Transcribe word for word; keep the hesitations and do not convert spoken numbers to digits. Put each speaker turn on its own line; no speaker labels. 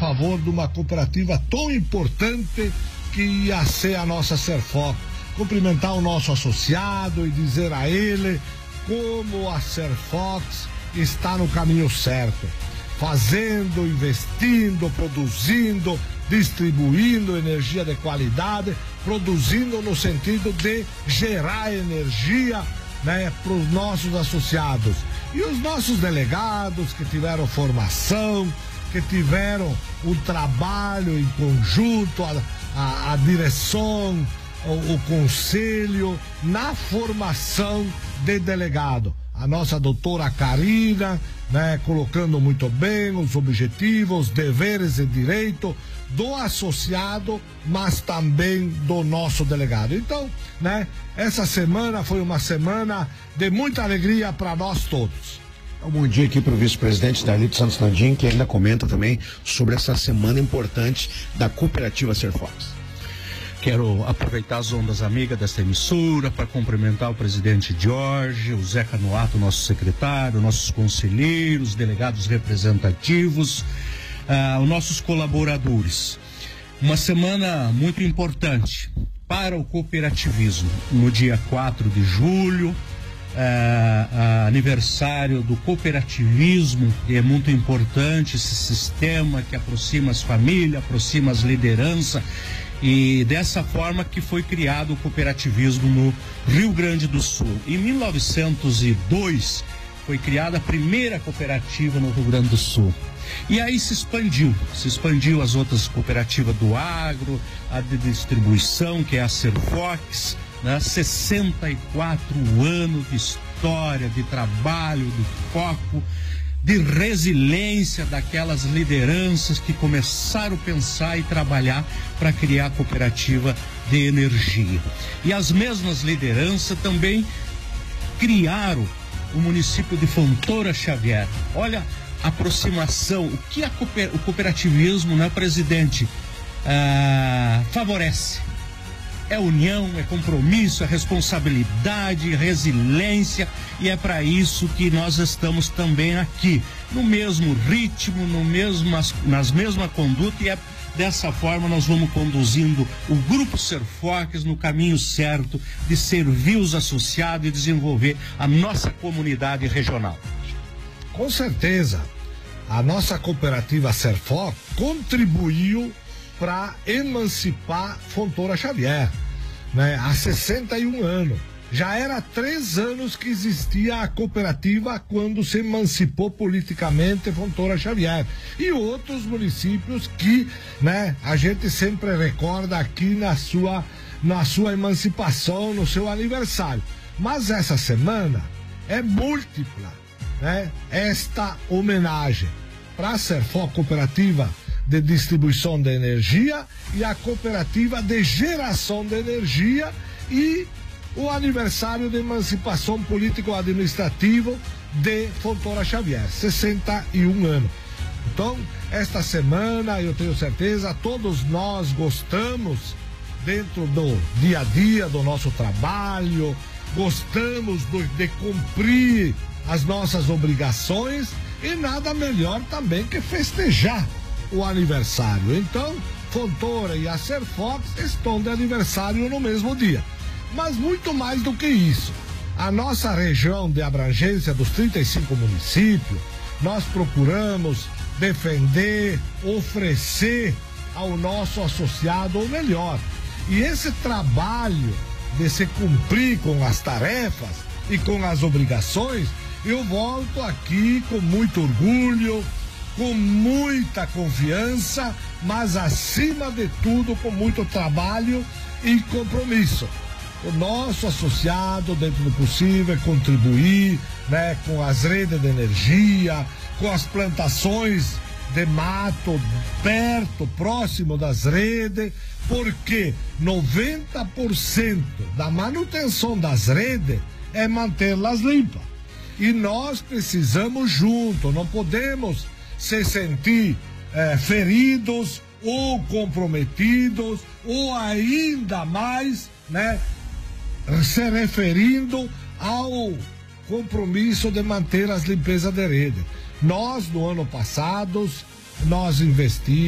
favor de uma cooperativa tão importante que ia ser a nossa Serfox. Cumprimentar o nosso associado e dizer a ele como a Serfox está no caminho certo, fazendo, investindo, produzindo, distribuindo energia de qualidade, produzindo no sentido de gerar energia, né, para os nossos associados. E os nossos delegados que tiveram formação, que tiveram um trabalho em conjunto, a, a, a direção, o, o conselho, na formação de delegado. A nossa doutora Karina, né, colocando muito bem os objetivos, deveres e direito do associado, mas também do nosso delegado. Então, né, essa semana foi uma semana de muita alegria para nós todos.
Um bom dia aqui para o vice-presidente Darlito Santos Landim, que ainda comenta também sobre essa semana importante da cooperativa Serfox.
Quero aproveitar as ondas amigas desta emissora para cumprimentar o presidente Jorge, o Zé Canoato, nosso secretário, nossos conselheiros, delegados representativos, ah, os nossos colaboradores. Uma semana muito importante para o cooperativismo. No dia quatro de julho, ah, ah, aniversário do cooperativismo, e é muito importante esse sistema que aproxima as famílias, aproxima as lideranças. E dessa forma que foi criado o cooperativismo no Rio Grande do Sul. Em mil novecentos e dois foi criada a primeira cooperativa no Rio Grande do Sul. E aí se expandiu, se expandiu as outras cooperativas do agro, a de distribuição, que é a Serfox, né? sessenta e quatro anos de história, de trabalho, de foco, de resiliência daquelas lideranças que começaram a pensar e trabalhar para criar a cooperativa de energia. E as mesmas lideranças também criaram o município de Fontoura Xavier. Olha a aproximação, o que a cooper, o cooperativismo, né, presidente, ah, favorece. É união, é compromisso, é responsabilidade, resiliência, e é para isso que nós estamos também aqui, no mesmo ritmo, no mesmo, nas mesmas condutas, e é dessa forma nós vamos conduzindo o Grupo Serfox no caminho certo de servir os associados e desenvolver a nossa comunidade regional.
Com certeza, a nossa cooperativa Serfox contribuiu para emancipar Fontoura Xavier, né? Há sessenta e um anos. Já era três anos que existia a cooperativa quando se emancipou politicamente Fontoura Xavier. E outros municípios que, né, a gente sempre recorda aqui na sua, na sua emancipação, no seu aniversário. Mas essa semana é múltipla, né, esta homenagem para a Serfox Cooperativa de Distribuição de Energia e a Cooperativa de Geração de Energia e o aniversário de emancipação político-administrativo de Fontoura Xavier, sessenta e um anos. Então, esta semana, eu tenho certeza, todos nós gostamos, dentro do dia a dia do nosso trabalho, gostamos do, de cumprir as nossas obrigações, e nada melhor também que festejar o aniversário. Então, Fontoura e a Serfox estão de aniversário no mesmo dia. Mas muito mais do que isso, a nossa região de abrangência dos trinta e cinco municípios, nós procuramos defender, oferecer ao nosso associado o melhor. E esse trabalho de se cumprir com as tarefas e com as obrigações, eu volto aqui com muito orgulho, com muita confiança, mas acima de tudo com muito trabalho e compromisso. O nosso associado, dentro do possível, contribuir, né, com as redes de energia, com as plantações de mato perto, próximo das redes, porque noventa por cento da manutenção das redes é mantê-las limpas. E nós precisamos junto, não podemos se sentir eh, feridos ou comprometidos, ou ainda mais, né, se referindo ao compromisso de manter as limpezas de rede. Nós, no ano passado, nós investimos